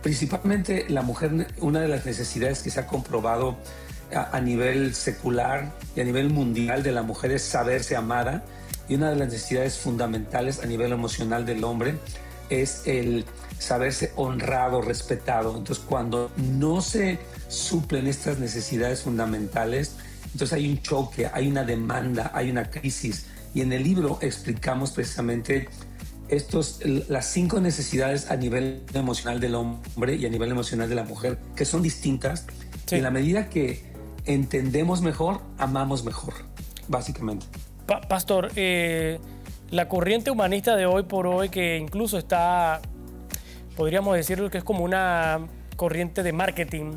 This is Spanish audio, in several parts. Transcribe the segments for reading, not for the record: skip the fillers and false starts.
Principalmente la mujer, una de las necesidades que se ha comprobado a nivel secular y a nivel mundial de la mujer es saberse amada, y una de las necesidades fundamentales a nivel emocional del hombre es el saberse honrado, respetado. Entonces, cuando no se suplen estas necesidades fundamentales, entonces hay un choque, hay una demanda, hay una crisis. Y en el libro explicamos precisamente las 5 necesidades a nivel emocional del hombre y a nivel emocional de la mujer, que son distintas. Sí. Y en la medida que entendemos mejor, amamos mejor, básicamente. Pastor, la corriente humanista de hoy por hoy, que incluso está, podríamos decirlo que es como una corriente de marketing,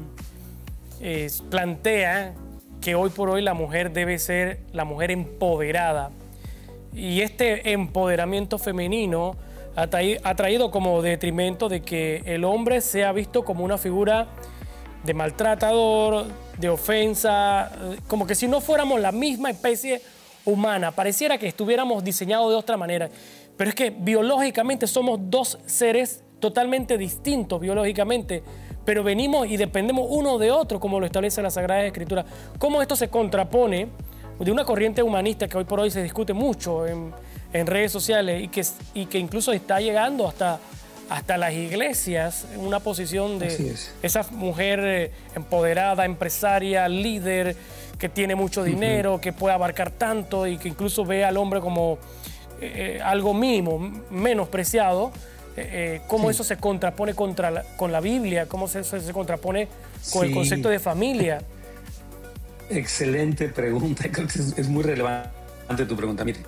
plantea que hoy por hoy la mujer debe ser la mujer empoderada. Y este empoderamiento femenino ha traído como detrimento de que el hombre sea visto como una figura de maltratador, de ofensa, como que si no fuéramos la misma especie humana. Pareciera que estuviéramos diseñados de otra manera. Pero es que biológicamente somos 2 seres totalmente distintos biológicamente, pero venimos y dependemos uno de otro, como lo establece la Sagrada Escritura. ¿Cómo esto se contrapone de una corriente humanista que hoy por hoy se discute mucho en redes sociales y que incluso está llegando hasta las iglesias, en una posición de esa mujer empoderada, empresaria, líder, que tiene mucho dinero, que puede abarcar tanto y que incluso ve al hombre como algo mínimo, menospreciado? ¿Cómo eso se contrapone con la Biblia? ¿Cómo se contrapone con el concepto de familia? Excelente pregunta, creo que es muy relevante tu pregunta. Mire,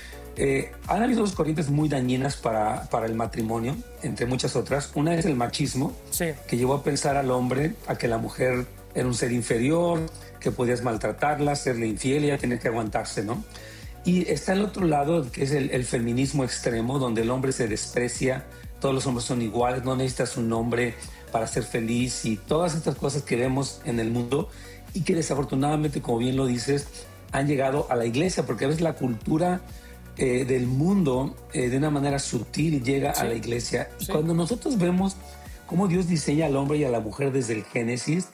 han habido 2 corrientes muy dañinas para el matrimonio, entre muchas otras. Una es el machismo, que llevó a pensar al hombre a que la mujer era un ser inferior, que podías maltratarla, serle infiel y ella tener que aguantarse, ¿no? Y está el otro lado, que es el feminismo extremo, donde el hombre se desprecia, todos los hombres son iguales, no necesitas un hombre para ser feliz, y todas estas cosas que vemos en el mundo y que desafortunadamente, como bien lo dices, han llegado a la iglesia, porque a veces la cultura del mundo de una manera sutil llega a la iglesia. Y cuando nosotros vemos cómo Dios diseña al hombre y a la mujer desde el Génesis,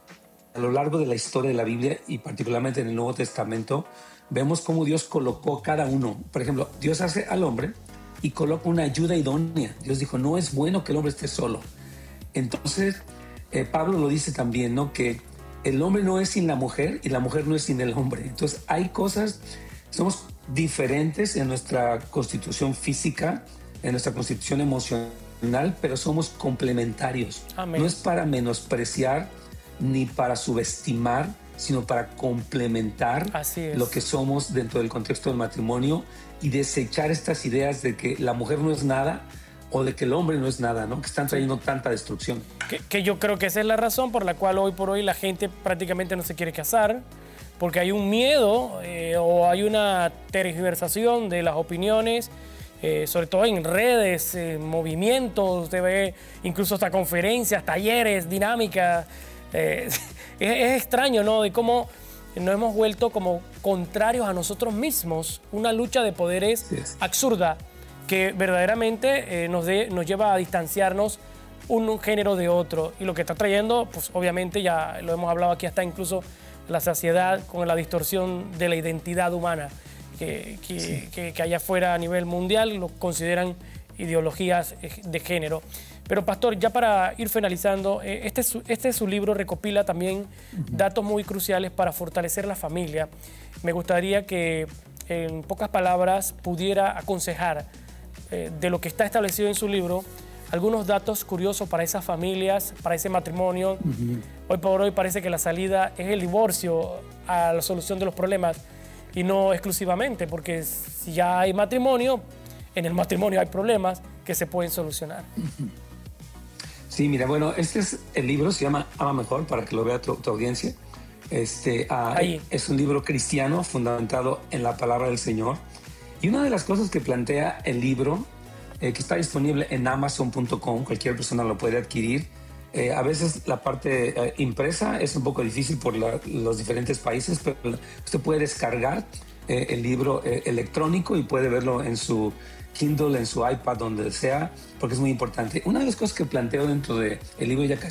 a lo largo de la historia de la Biblia y particularmente en el Nuevo Testamento, vemos cómo Dios colocó cada uno. Por ejemplo, Dios hace al hombre y coloca una ayuda idónea. Dios dijo, no es bueno que el hombre esté solo. Entonces, Pablo lo dice también, ¿no? Que el hombre no es sin la mujer y la mujer no es sin el hombre. Entonces, hay cosas, somos diferentes en nuestra constitución física, en nuestra constitución emocional, pero somos complementarios. Amén. No es para menospreciar ni para subestimar, sino para complementar lo que somos dentro del contexto del matrimonio y desechar estas ideas de que la mujer no es nada o de que el hombre no es nada, ¿no? Que están trayendo tanta destrucción. Que yo creo que esa es la razón por la cual hoy por hoy la gente prácticamente no se quiere casar, porque hay un miedo o hay una tergiversación de las opiniones, sobre todo en redes, movimientos, TV, incluso hasta conferencias, talleres, dinámicas. Es extraño, ¿no? De cómo nos hemos vuelto como contrarios a nosotros mismos, una lucha de poderes absurda que verdaderamente nos lleva a distanciarnos un género de otro, y lo que está trayendo, pues obviamente ya lo hemos hablado aquí, hasta incluso la saciedad con la distorsión de la identidad humana que allá afuera a nivel mundial lo consideran ideologías de género. Pero pastor, ya para ir finalizando, su libro recopila también datos muy cruciales para fortalecer la familia. Me gustaría que en pocas palabras pudiera aconsejar de lo que está establecido en su libro algunos datos curiosos para esas familias, para ese matrimonio. Hoy por hoy parece que la salida es el divorcio a la solución de los problemas, y no exclusivamente, porque si ya hay matrimonio, en el matrimonio hay problemas que se pueden solucionar. Sí, mira, bueno, este es el libro, se llama Ama Mejor, para que lo vea tu audiencia. Es un libro cristiano fundamentado en la palabra del Señor. Y una de las cosas que plantea el libro, que está disponible en Amazon.com, cualquier persona lo puede adquirir. A veces la parte impresa es un poco difícil por los diferentes países, pero usted puede descargar el libro electrónico y puede verlo en su Kindle, en su iPad, donde sea, porque es muy importante. Una de las cosas que planteo dentro del libro ya